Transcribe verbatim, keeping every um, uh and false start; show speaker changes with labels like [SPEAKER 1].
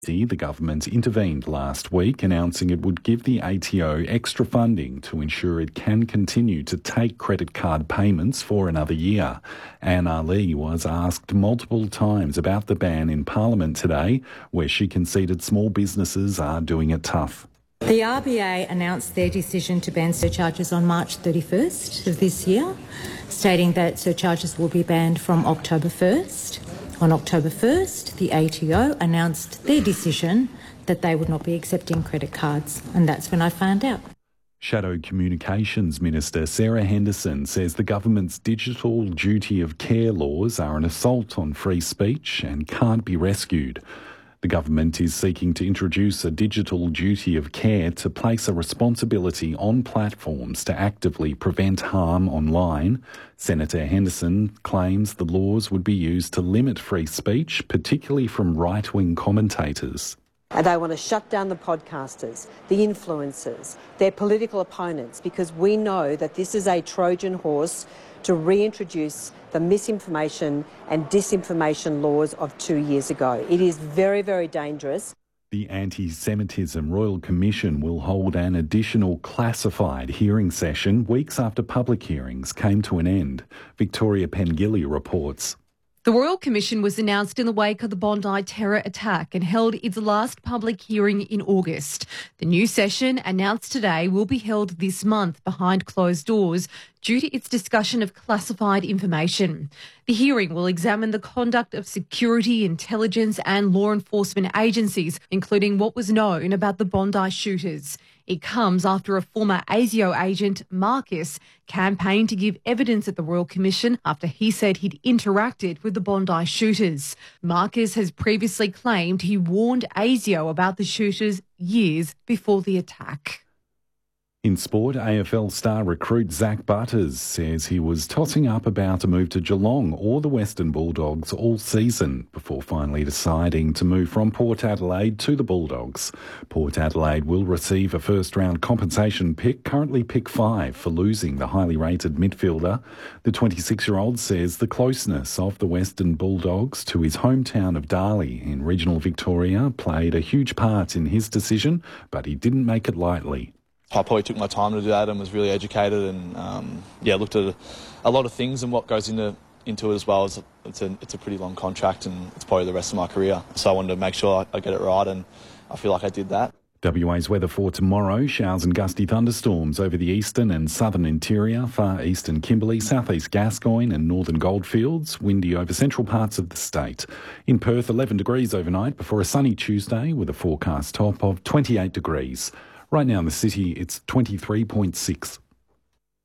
[SPEAKER 1] The government intervened last week, announcing it would give the A T O extra funding to ensure it can continue to take credit card payments for another year. Anne Ali was asked multiple times about the ban in Parliament today, where she conceded small businesses are doing it tough.
[SPEAKER 2] The R B A announced their decision to ban surcharges on March thirty-first of this year, stating that surcharges will be banned from October first. On October first, the A T O announced their decision that they would not be accepting credit cards, and that's when I found out.
[SPEAKER 1] Shadow Communications Minister Sarah Henderson says the government's digital duty of care laws are an assault on free speech and can't be rescued. The government is seeking to introduce a digital duty of care to place a responsibility on platforms to actively prevent harm online. Senator Henderson claims the laws would be used to limit free speech, particularly from right-wing commentators.
[SPEAKER 3] And they want to shut down the podcasters, the influencers, their political opponents, because we know that this is a Trojan horse to reintroduce the misinformation and disinformation laws of two years ago. It is very, very dangerous.
[SPEAKER 1] The Anti-Semitism Royal Commission will hold an additional classified hearing session weeks after public hearings came to an end. Victoria Pengilly reports.
[SPEAKER 4] The Royal Commission was announced in the wake of the Bondi terror attack and held its last public hearing in August. The new session, announced today, will be held this month behind closed doors due to its discussion of classified information. The hearing will examine the conduct of security, intelligence and law enforcement agencies, including what was known about the Bondi shooters. It comes after a former ASIO agent, Marcus, campaigned to give evidence at the Royal Commission after he said he'd interacted with the Bondi shooters. Marcus has previously claimed he warned ASIO about the shooters years before the attack.
[SPEAKER 1] In sport, A F L star recruit Zach Butters says he was tossing up about a move to Geelong or the Western Bulldogs all season before finally deciding to move from Port Adelaide to the Bulldogs. Port Adelaide will receive a first-round compensation pick, currently pick five, for losing the highly rated midfielder. The twenty-six-year-old says the closeness of the Western Bulldogs to his hometown of Darley in regional Victoria played a huge part in his decision, but he didn't make it lightly.
[SPEAKER 5] I probably took my time to do that and was really educated and um, yeah, looked at a lot of things and what goes into into it as well. As it's a it's a pretty long contract and it's probably the rest of my career. So I wanted to make sure I, I get it right, and I feel like I did that.
[SPEAKER 1] W A's weather for tomorrow: showers and gusty thunderstorms over the eastern and southern interior, far eastern Kimberley, southeast Gascoyne and northern Goldfields. Windy over central parts of the state. In Perth, eleven degrees overnight before a sunny Tuesday with a forecast top of twenty-eight degrees. Right now in the city, it's twenty-three point six.